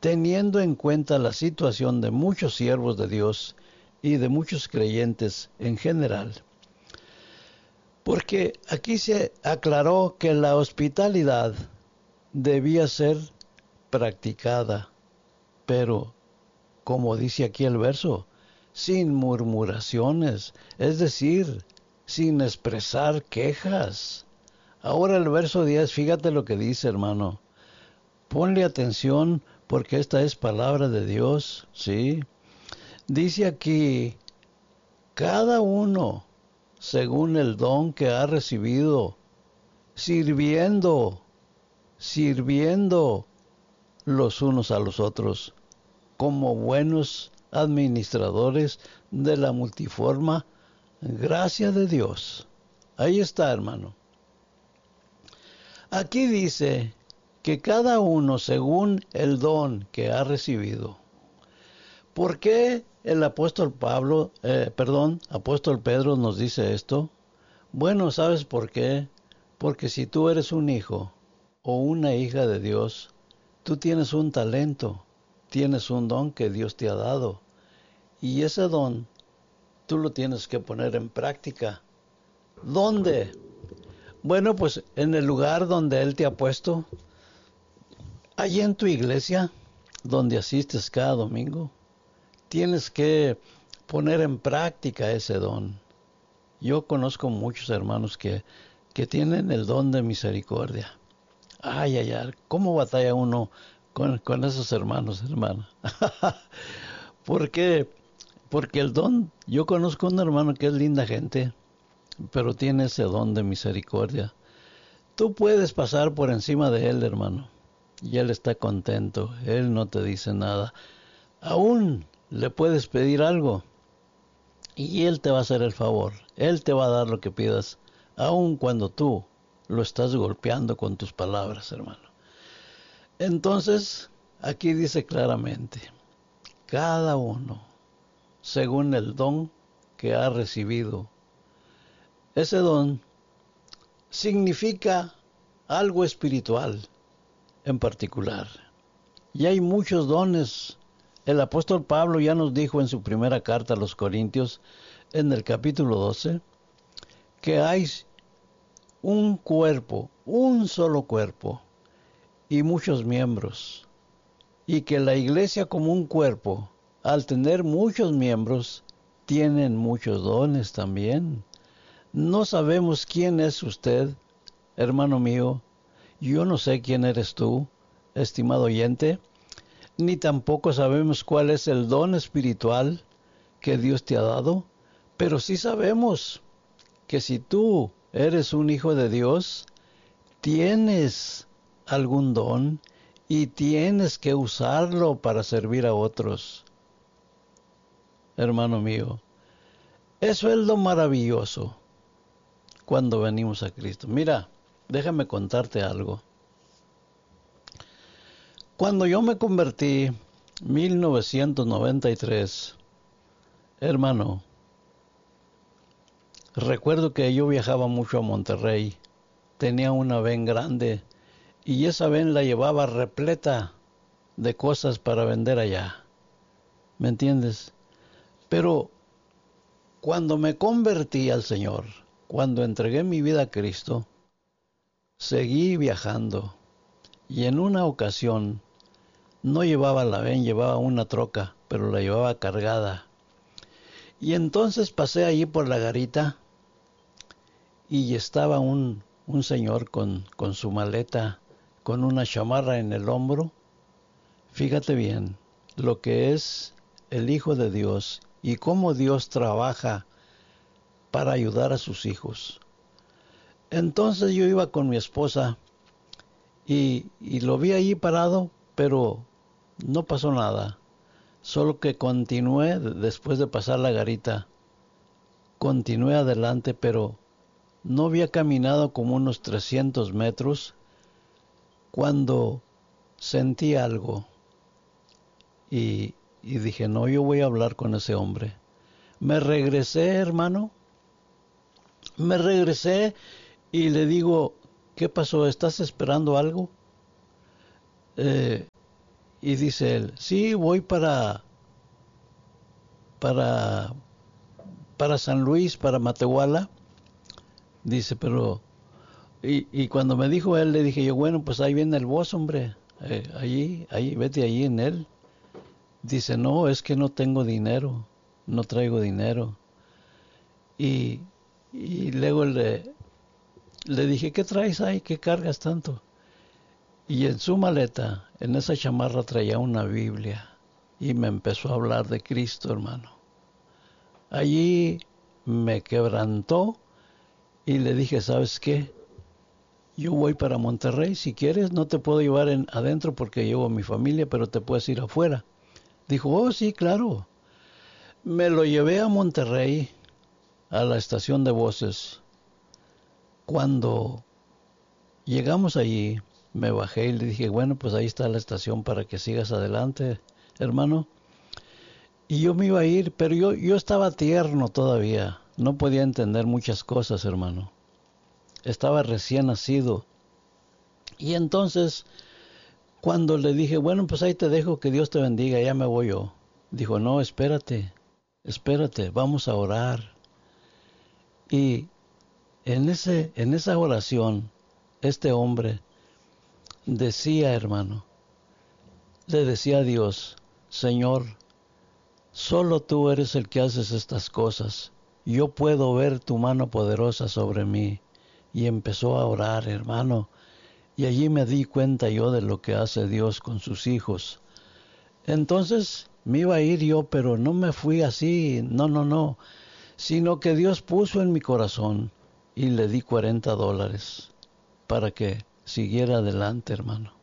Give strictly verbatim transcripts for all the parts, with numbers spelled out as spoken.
teniendo en cuenta la situación de muchos siervos de Dios y de muchos creyentes en general. Porque aquí se aclaró que la hospitalidad debía ser practicada, pero, como dice aquí el verso, sin murmuraciones, es decir, sin expresar quejas. Ahora el verso diez, fíjate lo que dice, hermano. Ponle atención porque esta es palabra de Dios, ¿sí? Dice aquí, cada uno según el don que ha recibido, sirviendo, sirviendo los unos a los otros, como buenos administradores de la multiforme gracia de Dios. Ahí está, hermano. Aquí dice que cada uno según el don que ha recibido. ¿Por qué el apóstol Pablo, eh, perdón, apóstol Pedro nos dice esto? Bueno, ¿sabes por qué? Porque si tú eres un hijo o una hija de Dios, tú tienes un talento, tienes un don que Dios te ha dado. Y ese don, tú lo tienes que poner en práctica. ¿Dónde? Bueno, pues en el lugar donde Él te ha puesto, allí en tu iglesia, donde asistes cada domingo. Tienes que poner en práctica ese don. Yo conozco muchos hermanos que, que tienen el don de misericordia. Ay, ay, ay, ¿cómo batalla uno con, con esos hermanos, hermana? ¿Por qué? Porque el don, yo conozco un hermano que es linda gente, pero tiene ese don de misericordia. Tú puedes pasar por encima de él, hermano, y él está contento, él no te dice nada. Aún le puedes pedir algo y él te va a hacer el favor, él te va a dar lo que pidas, aun cuando tú lo estás golpeando con tus palabras, hermano. Entonces, aquí dice claramente, cada uno, según el don que ha recibido. Ese don significa algo espiritual en particular. Y hay muchos dones. El apóstol Pablo ya nos dijo en su primera carta a los Corintios, en el capítulo doce, que hay un cuerpo, un solo cuerpo, y muchos miembros. Y que la iglesia como un cuerpo, al tener muchos miembros, tienen muchos dones también. No sabemos quién es usted, hermano mío. Yo no sé quién eres tú, estimado oyente, ni tampoco sabemos cuál es el don espiritual que Dios te ha dado, pero sí sabemos que si tú eres un hijo de Dios, tienes algún don y tienes que usarlo para servir a otros. Hermano mío, eso es lo maravilloso cuando venimos a Cristo. Mira, déjame contarte algo. Cuando yo me convertí, mil novecientos noventa y tres, hermano, recuerdo que yo viajaba mucho a Monterrey, tenía una van grande y esa van la llevaba repleta de cosas para vender allá, ¿me entiendes? Pero cuando me convertí al Señor, cuando entregué mi vida a Cristo, seguí viajando y en una ocasión no llevaba la van, llevaba una troca, pero la llevaba cargada. Y entonces pasé allí por la garita y estaba un, un señor con, con su maleta, con una chamarra en el hombro. Fíjate bien lo que es el Hijo de Dios y cómo Dios trabaja para ayudar a sus hijos. Entonces yo iba con mi esposa y, y lo vi allí parado, pero no pasó nada. Solo que continué, después de pasar la garita, continué adelante, pero no había caminado como unos trescientos metros cuando sentí algo y, y dije, no, yo voy a hablar con ese hombre. Me regresé, hermano, me regresé y le digo, ¿qué pasó? ¿Estás esperando algo? Eh, y dice él, sí, voy para, para, para San Luis, para Matehuala. Dice, pero, y, y cuando me dijo él, le dije yo, bueno, pues ahí viene el bus, hombre, eh, allí, ahí, vete allí en él. Dice, no, es que no tengo dinero, no traigo dinero. Y, y luego le, le dije, ¿qué traes ahí? ¿Qué cargas tanto? Y en su maleta, en esa chamarra traía una Biblia. Y me empezó a hablar de Cristo, hermano. Allí me quebrantó y le dije, ¿sabes qué? Yo voy para Monterrey, si quieres, no te puedo llevar en, adentro porque llevo a mi familia, pero te puedes ir afuera. Dijo, oh, sí, claro. Me lo llevé a Monterrey, a la estación de buses. Cuando llegamos allí, me bajé y le dije, bueno, pues ahí está la estación para que sigas adelante, hermano. Y yo me iba a ir, pero yo, yo estaba tierno todavía. No podía entender muchas cosas, hermano. Estaba recién nacido. Y entonces, cuando le dije, bueno, pues ahí te dejo, que Dios te bendiga, ya me voy yo. Dijo, no, espérate, espérate, vamos a orar. Y en, ese, en esa oración, este hombre decía, hermano, le decía a Dios, Señor, solo tú eres el que haces estas cosas. Yo puedo ver tu mano poderosa sobre mí. Y empezó a orar, hermano. Y allí me di cuenta yo de lo que hace Dios con sus hijos. Entonces me iba a ir yo, pero no me fui así, no, no, no. Sino que Dios puso en mi corazón y le di cuarenta dólares para que siguiera adelante, hermano.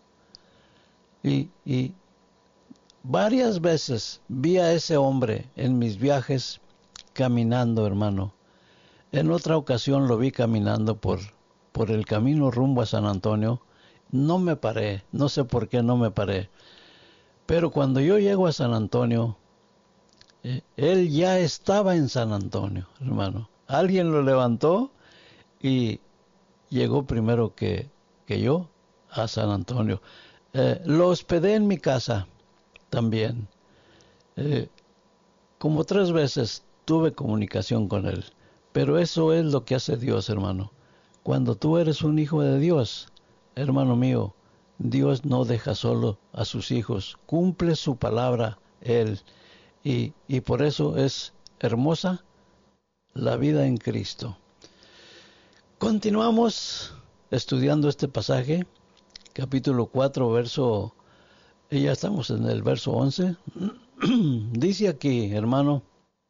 Y, y varias veces vi a ese hombre en mis viajes caminando, hermano. En otra ocasión lo vi caminando por, por el camino rumbo a San Antonio. No me paré, no sé por qué no me paré. Pero cuando yo llego a San Antonio, eh, él ya estaba en San Antonio, hermano. Alguien lo levantó y llegó primero que, que yo a San Antonio. Eh, lo hospedé en mi casa también. Eh, como tres veces tuve comunicación con él. Pero eso es lo que hace Dios, hermano. Cuando tú eres un hijo de Dios, hermano mío, Dios no deja solo a sus hijos. Cumple su palabra Él. Y, y por eso es hermosa la vida en Cristo. Continuamos estudiando este pasaje, capítulo cuatro, verso, y ya estamos en el verso once. Dice aquí, hermano,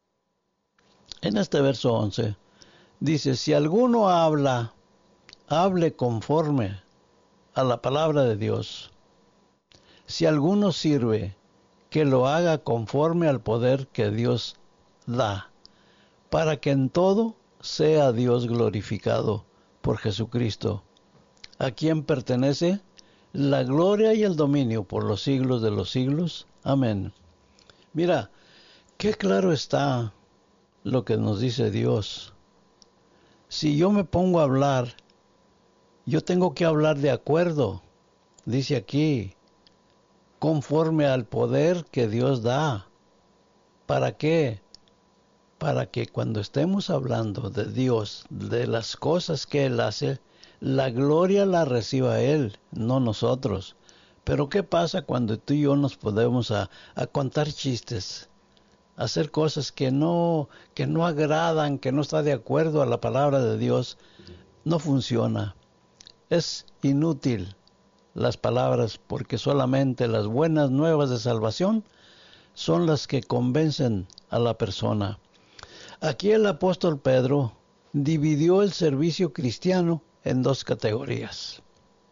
en este verso once, dice, si alguno habla, hable conforme a la palabra de Dios. Si alguno sirve, que lo haga conforme al poder que Dios da, para que en todo sea Dios glorificado por Jesucristo, a quien pertenece la gloria y el dominio por los siglos de los siglos. Amén. Mira, qué claro está lo que nos dice Dios. Si yo me pongo a hablar, yo tengo que hablar de acuerdo, dice aquí, conforme al poder que Dios da. ¿Para qué? Para que cuando estemos hablando de Dios, de las cosas que Él hace, la gloria la reciba Él, no nosotros. Pero ¿qué pasa cuando tú y yo nos podemos a, a contar chistes, a hacer cosas que no, que no agradan, que no está de acuerdo a la palabra de Dios? No funciona. Es inútil las palabras, porque solamente las buenas nuevas de salvación son las que convencen a la persona. Aquí el apóstol Pedro dividió el servicio cristiano en dos categorías.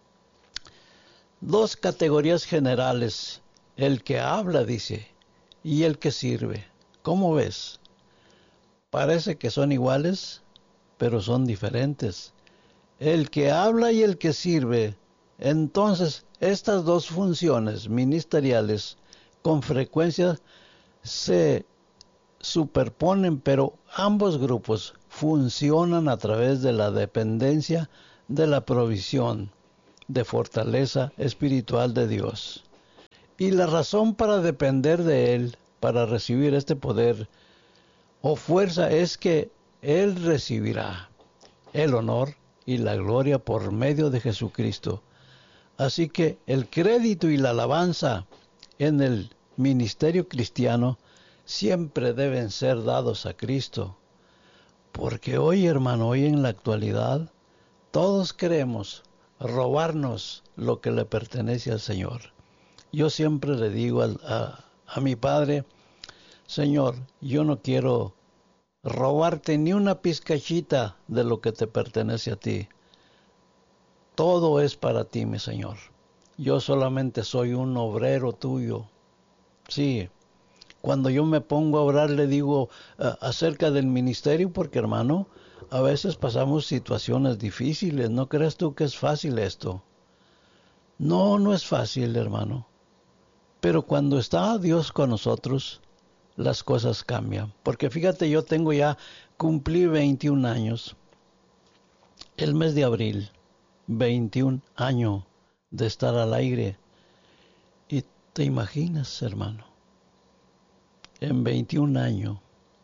Dos categorías generales, el que habla, dice, y el que sirve. ¿Cómo ves? Parece que son iguales, pero son diferentes. El que habla y el que sirve. Entonces, estas dos funciones ministeriales con frecuencia se superponen, pero ambos grupos funcionan a través de la dependencia de la provisión de fortaleza espiritual de Dios. Y la razón para depender de Él, para recibir este poder o fuerza, es que Él recibirá el honor y la gloria por medio de Jesucristo. Así que el crédito y la alabanza en el ministerio cristiano siempre deben ser dados a Cristo. Porque hoy, hermano, hoy en la actualidad, todos queremos robarnos lo que le pertenece al Señor. Yo siempre le digo a, a, a mi Padre, Señor, yo no quiero robarte ni una pizcachita de lo que te pertenece a ti. Todo es para ti, mi Señor. Yo solamente soy un obrero tuyo. Sí, cuando yo me pongo a orar le digo uh, acerca del ministerio, porque hermano, a veces pasamos situaciones difíciles. ¿No crees tú que es fácil esto? No, no es fácil, hermano. Pero cuando está Dios con nosotros, las cosas cambian. Porque fíjate, yo tengo ya, cumplí veintiún años. El mes de abril, veintiún años de estar al aire. Y te imaginas, hermano, en veintiún años,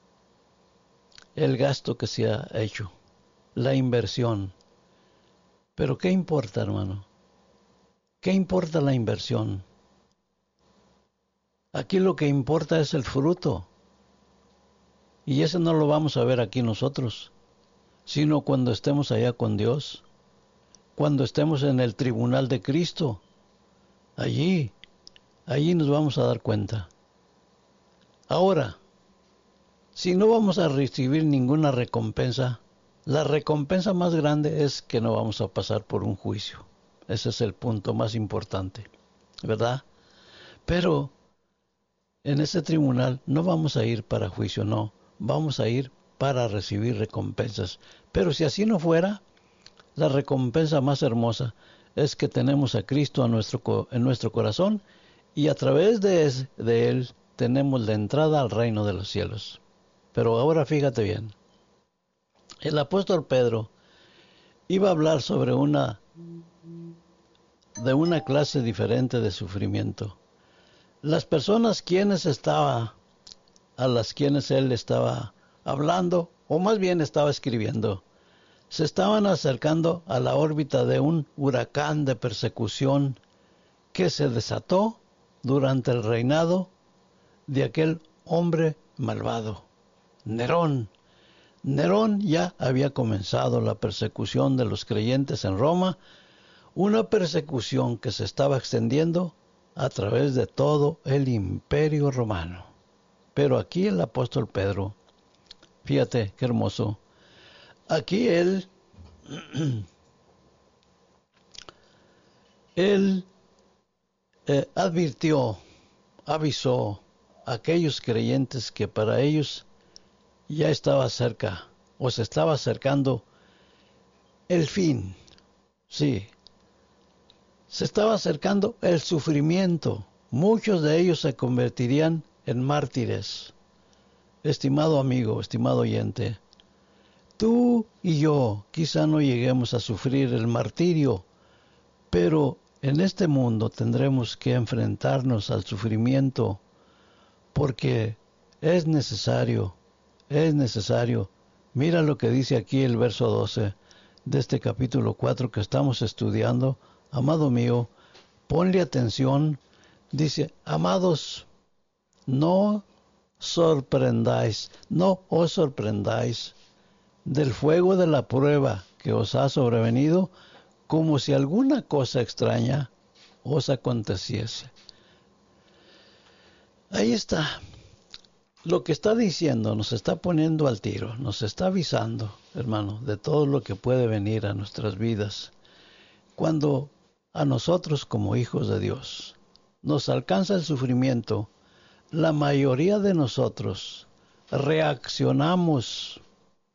el gasto que se ha hecho, la inversión. Pero ¿qué importa, hermano? ¿Qué importa la inversión? Aquí lo que importa es el fruto. Y ese no lo vamos a ver aquí nosotros, sino cuando estemos allá con Dios, cuando estemos en el tribunal de Cristo. Allí, allí nos vamos a dar cuenta. Ahora, si no vamos a recibir ninguna recompensa, la recompensa más grande es que no vamos a pasar por un juicio. Ese es el punto más importante, ¿verdad? Pero en ese tribunal no vamos a ir para juicio, no. Vamos a ir para recibir recompensas. Pero si así no fuera, la recompensa más hermosa es que tenemos a Cristo a nuestro, en nuestro corazón y a través de, de Él tenemos la entrada al reino de los cielos. Pero ahora fíjate bien. El apóstol Pedro iba a hablar sobre una, de una clase diferente de sufrimiento. Las personas quienes estaba, a las quienes él estaba hablando, o más bien estaba escribiendo, se estaban acercando a la órbita de un huracán de persecución que se desató durante el reinado de aquel hombre malvado, Nerón. Nerón ya había comenzado la persecución de los creyentes en Roma, una persecución que se estaba extendiendo a través de todo el imperio romano. Pero aquí el apóstol Pedro, fíjate qué hermoso, aquí él, él eh, advirtió, avisó a aquellos creyentes que para ellos ya estaba cerca, o se estaba acercando el fin. Sí, se estaba acercando el sufrimiento. Muchos de ellos se convertirían en mártires. Estimado amigo, estimado oyente, tú y yo quizá no lleguemos a sufrir el martirio, pero en este mundo tendremos que enfrentarnos al sufrimiento porque es necesario, es necesario. Mira lo que dice aquí el verso doce de este capítulo cuatro que estamos estudiando. Amado mío, ponle atención. Dice, amados, no sorprendáis, no os sorprendáis del fuego de la prueba que os ha sobrevenido, como si alguna cosa extraña os aconteciese. Ahí está. Lo que está diciendo nos está poniendo al tiro, nos está avisando, hermano, de todo lo que puede venir a nuestras vidas. Cuando a nosotros como hijos de Dios nos alcanza el sufrimiento, la mayoría de nosotros reaccionamos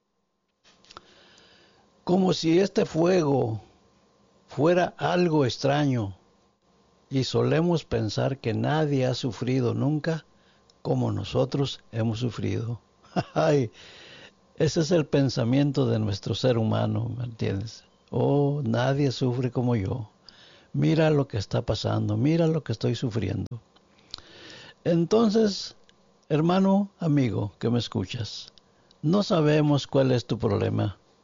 como si este fuego fuera algo extraño y solemos pensar que nadie ha sufrido nunca como nosotros hemos sufrido. Ay, ese es el pensamiento de nuestro ser humano, ¿me entiendes? Oh, nadie sufre como yo. Mira lo que está pasando, mira lo que estoy sufriendo. Entonces, hermano, amigo, que me escuchas, no sabemos cuál es tu problema.